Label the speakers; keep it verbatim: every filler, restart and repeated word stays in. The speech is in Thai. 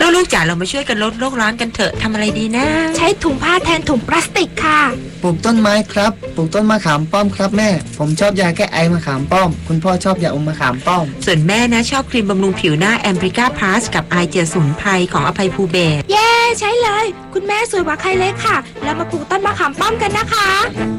Speaker 1: ลูกๆจ๋าเรามาช่วยกันลดโลกร้อนกันเถอะทำอะไรดีนะ
Speaker 2: ใช้ถุงผ้าแทนถุงพลาสติกค่ะ
Speaker 3: ปลูกต้นไม้ครับปลูกต้นมะขามป้อมครับแม่ผมชอบยาแก้ไอมะขามป้อมคุณพ่อชอบยาอมมะขามป้อม
Speaker 1: ส่วนแม่นะชอบครีมบำรุงผิวหน้าแอมบริก้าพลัสกับไอเจลสมุนไพรของอภัยภูเบศร
Speaker 2: เย้ใช้เลยคุณแม่สวยกว่าใครเลยค่ะแล้วมาปลูกต้นมะขามป้อมกันนะคะ